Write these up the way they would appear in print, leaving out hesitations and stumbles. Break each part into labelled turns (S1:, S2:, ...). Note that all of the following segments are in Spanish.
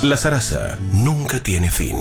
S1: La zaraza nunca tiene fin.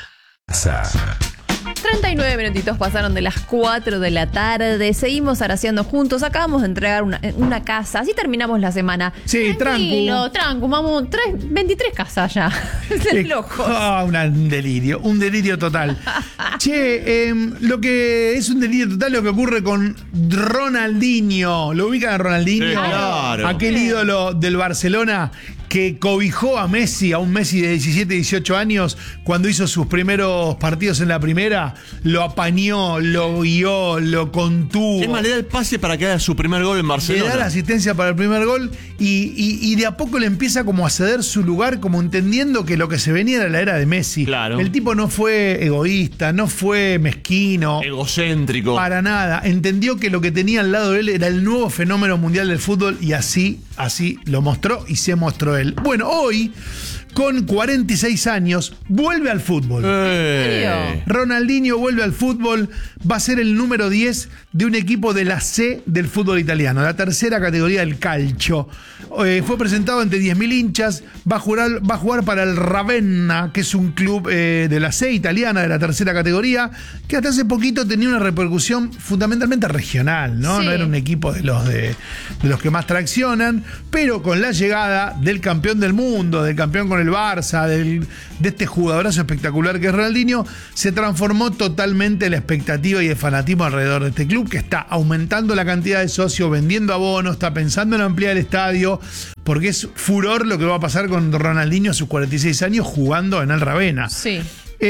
S2: 39 minutitos pasaron de las 4 de la tarde. Seguimos araceando juntos. Acabamos de entregar una casa. Así terminamos la semana.
S3: Sí, tranquilo.
S2: Tranquilo, vamos. 23 casas ya. Es loco.
S3: Un delirio total. Che, lo que es un delirio total lo que ocurre con Ronaldinho. ¿Lo ubican a Ronaldinho?
S4: Sí, claro.
S3: Aquel ídolo del Barcelona que cobijó a Messi, a un Messi de 17, 18 años, cuando hizo sus primeros partidos en la primera, lo apañó, lo guió, lo contuvo.
S4: Es más, le da el pase para que haga su primer gol en Barcelona.
S3: Le da la asistencia para el primer gol y de a poco le empieza como a ceder su lugar, como entendiendo que lo que se venía era la era de Messi.
S4: Claro.
S3: El tipo no fue egoísta, no fue mezquino.
S4: Egocéntrico.
S3: Para nada. Entendió que lo que tenía al lado de él era el nuevo fenómeno mundial del fútbol y así lo mostró y se mostró él. Bueno, hoy, con 46 años, vuelve al fútbol. Ronaldinho vuelve al fútbol, va a ser el número 10 de un equipo de la C del fútbol italiano, la tercera categoría del calcio. Fue presentado ante 10.000 hinchas, va a jugar para el Ravenna, que es un club de la C italiana, de la tercera categoría, que hasta hace poquito tenía una repercusión fundamentalmente regional, ¿no?
S2: Sí.
S3: No era un equipo de los que más traccionan, pero con la llegada del campeón del mundo, del campeón con el Barça, de este jugadorazo espectacular que es Ronaldinho, se transformó totalmente la expectativa y el fanatismo alrededor de este club, que está aumentando la cantidad de socios, vendiendo abonos, está pensando en ampliar el estadio, porque es furor lo que va a pasar con Ronaldinho a sus 46 años jugando en el Ravenna.
S2: Sí.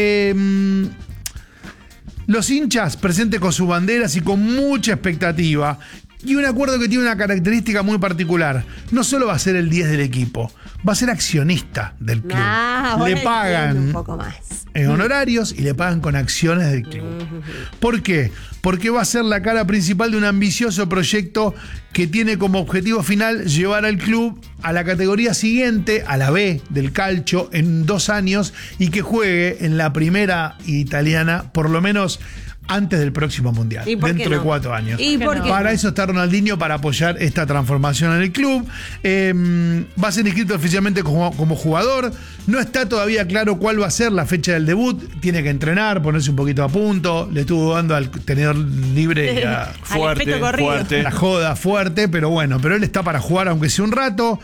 S3: Los hinchas presentes con sus banderas y con mucha expectativa. Y un acuerdo que tiene una característica muy particular. No solo va a ser el 10 del equipo, va a ser accionista del club. Le pagan
S5: un poco más
S3: en honorarios y le pagan con acciones del club. ¿Por qué? Porque va a ser la cara principal de un ambicioso proyecto que tiene como objetivo final llevar al club a la categoría siguiente, a la B del calcio, en 2 años y que juegue en la primera italiana por lo menos antes del próximo mundial, dentro de 4 años.
S5: ¿Y por qué?
S3: Para eso está Ronaldinho, para apoyar esta transformación en el club. Va a ser inscrito oficialmente como jugador. No está todavía claro cuál va a ser la fecha del debut. Tiene que entrenar, ponerse un poquito a punto. Le estuvo dando al tenedor libre
S4: fuerte.
S3: la joda fuerte, pero bueno, pero él está para jugar aunque sea un rato.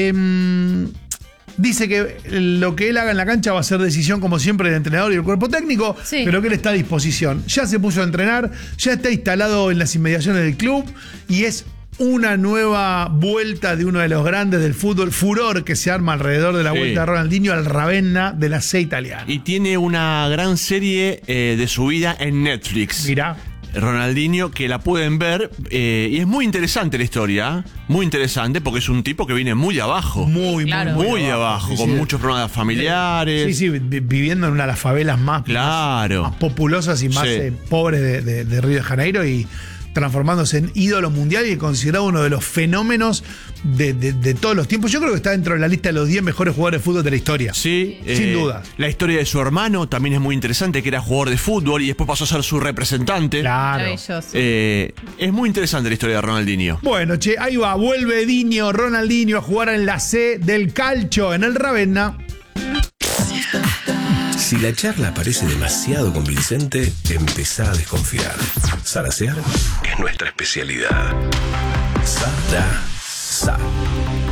S3: Dice que lo que él haga en la cancha va a ser decisión, como siempre, del entrenador y del cuerpo técnico,
S2: sí,
S3: pero que él está a disposición. Ya se puso a entrenar, ya está instalado en las inmediaciones del club y es una nueva vuelta de uno de los grandes del fútbol, furor que se arma alrededor de la vuelta de Ronaldinho al Ravenna de la C italiana.
S4: Y tiene una gran serie de su vida en Netflix.
S3: Mirá.
S4: Ronaldinho, que la pueden ver, y es muy interesante la historia, muy interesante, porque es un tipo que viene muy abajo.
S3: Muy
S4: abajo,
S3: sí,
S4: con
S3: sí,
S4: muchos problemas familiares.
S3: Sí, viviendo en una de las favelas más populosas y más pobres de Río de Janeiro y transformándose en ídolo mundial y considerado uno de los fenómenos de todos los tiempos. Yo creo que está dentro de la lista de los 10 mejores jugadores de fútbol de la historia.
S4: Sí,
S3: sin duda.
S4: La historia de su hermano también es muy interesante, que era jugador de fútbol y después pasó a ser su representante.
S3: Claro.
S4: Es muy interesante la historia de Ronaldinho.
S3: Bueno, che, ahí va, vuelve Ronaldinho a jugar en la C del calcio, en el Ravenna.
S1: Si la charla parece demasiado convincente, empezá a desconfiar. Zarasear es nuestra especialidad. Zaraza.